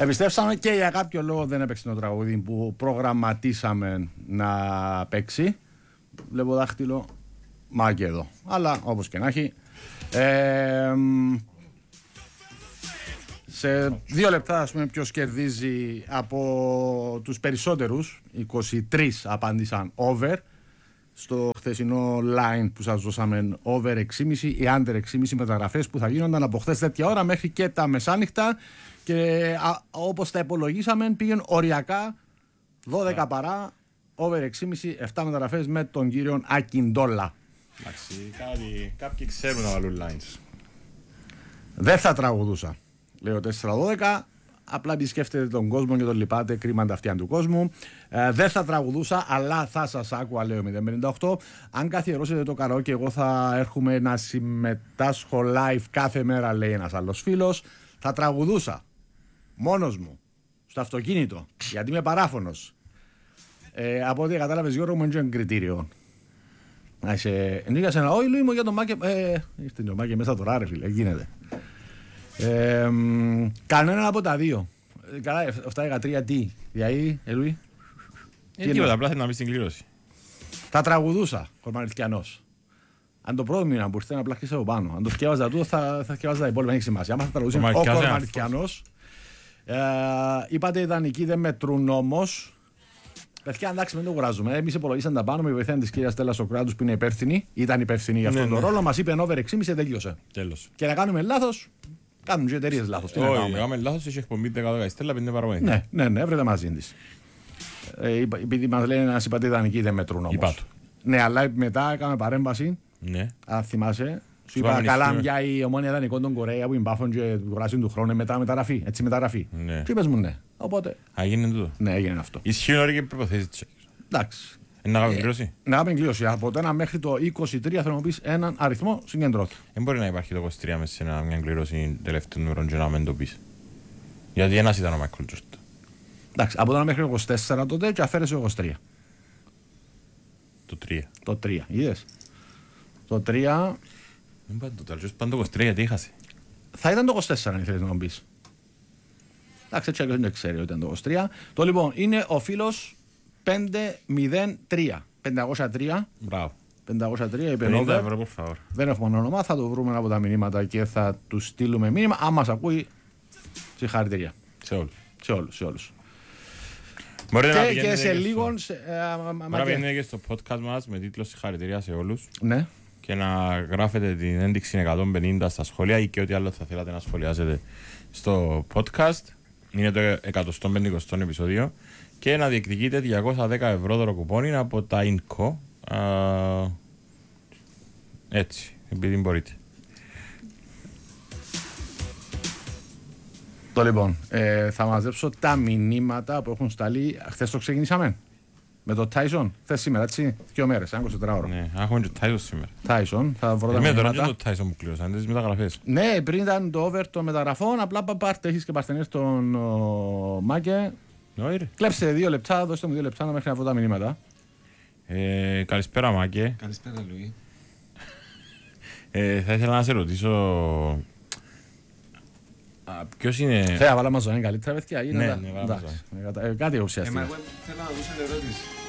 Επιστρέψαμε και για κάποιο λόγο δεν έπαιξε το τραγούδι που προγραμματίσαμε να παίξει. Βλέπω δάχτυλο, μα και εδώ. Αλλά όπως και να έχει. Σε 2 λεπτά, ας πούμε, ποιος κερδίζει από τους περισσότερους. 23 απάντησαν over. Στο χθεσινό line που σας δώσαμε over 6,5 ή under 6,5 μεταγραφές που θα γίνονταν από χθες τέτοια ώρα μέχρι και τα μεσάνυχτα. Και όπως τα υπολογίσαμε πήγαινε οριακά 12 παρά, over 6,5, 7 μεταγραφές με τον κύριο Ακιντόλα. Εντάξει, κάποιοι ξέρουν να βάλουν lines. Δεν θα τραγουδούσα, λέω 4-12. Απλά επισκέφτεται τον κόσμο και τον λυπάτε, κρίμα τα αυτιά του κόσμου. Δεν θα τραγουδούσα, αλλά θα σας άκουα, λέω 058. Αν καθιερώσετε το καραόκι, εγώ θα έρχομαι να συμμετάσχω live κάθε μέρα, λέει ένας άλλος φίλος. Θα τραγουδούσα μόνος μου στο αυτοκίνητο, γιατί είμαι παράφωνος. Από ό,τι κατάλαβες, Γιώργο μου, είναι κριτήριο. Ενίγασε ένα όιλο ήμουν για τον Μάκε. Ήρθε το Μάκε μέσα τώρα, ρε φίλε, γίνεται. Κανένα από τα δύο. Καλά, 7-13 τι. Δηλαδή, Ελουί. Τίποτα, απλά θέλει να μπει στην κλήρωση. Θα τραγουδούσα, Κορμανιτιανός. Αν το πρώτο μήνα που ήρθε να πλαχτήσει από πάνω. Αν το σκεύαζα τούτο, θα σκεύαζα τα υπόλοιπα. Έχει σημασία. Άμα θα τραγουδούσε ο Κορμανιτιανός. Είπατε ιδανικοί δεν μετρούν όμως. Παιδιά, εντάξει, μην το κουράζουμε. Εμείς υπολογίσαν τα πάνω με βοηθάνε τη κυρία Στέλλα Σοκράτους που είναι υπεύθυνη. Ήταν υπεύθυνη για αυτόν τον ρόλο. Μας είπε over 6,5 τελείωσε. Τέλος. Και να κάνουμε λάθος, κάνουν και εταιρείες λάθος. Όχι, κάνουμε λάθος, έχει εκπομπή 10 Στέλλα, 5 παραπάνω. Ναι, έβρετε μαζί της. Επειδή μας λένε να είπατε ιδανικοί δεν μετρούν όμως. Ναι, αλλά μετά έκαμε παρέμβαση. Ναι. Αν θυμάσαι. Σου είπα καλά, μια η Ομόνια Ιδανικών των Κορέα που μπάφουν και κουράσουν του χρόνου μετά μεταγραφή. Έτσι μεταγραφή. Ναι. Και είπες μου ναι. Οπότε. Έγινε τούτο. Ναι, έγινε αυτό. Ισχύουν όλοι και προϋποθέσεις. Εντάξει. Να κάνουμε κλήρωση. Να κάνουμε κλήρωση. Από το 1 μέχρι το 23 θέλω να πεις έναν αριθμό συγκεντρώθη. Δεν μπορεί να υπάρχει το 23 μέσα σε μια κλήρωση τελευταίων νούμερων και να μην το πεις. Γιατί ένας ήταν ο Μάικλ Τζόρνταν. Εντάξει, από το 1 μέχρι το 24 τότε και αφαίρεσε το 23. Το 3. Το 3. Είδες. Το 3. Δεν πάει το τέλος, πάνε το 23 γιατί είχασε. Θα ήταν το 24 αν θέλεις να μου πεις. Εντάξει, έτσι αλλιώς δεν ξέρει ότι ήταν το 23. Το λοιπόν είναι ο φίλος 503. 503. Μπράβο. 503 είπε 50 over. ευρώ, por favor. Δεν έχουμε όνομα, θα το βρούμε από τα μηνύματα και θα του στείλουμε μήνυμα. Αν μας ακούει, συγχαρητήρια. Σε όλους. Και σε λίγο. Μπορεί να πηγαίνετε και στο podcast μας με τίτλο συγχαρητήρια σε όλους. Ναι. Και να γράφετε την ένδειξη 150 στα σχόλια ή και ό,τι άλλο θα θέλατε να σχολιάσετε στο podcast. Είναι το 150ο επεισόδιο. Και να διεκδικείτε 210 ευρώ δωροκουπόνι από τα INCO. Έτσι, επειδή μπορείτε. Το λοιπόν, θα μαζέψω τα μηνύματα που έχουν σταλεί. Χθες το ξεκινήσαμε με το Tyson. Χθες σήμερα, έτσι, 2 μέρες, 24 ώρα. Ναι, έχουμε και το Tyson σήμερα. Tyson, θα βρω τα μηνύματα. Τώρα είναι το Tyson που κλείσαν, τις μεταγραφές. Ναι, πριν ήταν το over των μεταγραφών, απλά πάρτε, έχεις και παρθενές τον Μάκε. Κλέψτε 2 λεπτά, δώστε μου 2 λεπτά να μέχρι να βρω τα μηνύματα. Καλησπέρα Μάκε. Καλησπέρα Λουί. Θα ήθελα να σε ρωτήσω ποιος είναι... Θέλω να βάλω Αμαζονή καλύτερα παιδιά. Ναι, κάτι ουσιαστικό. Εγώ θέλω να δώσω ερώτηση.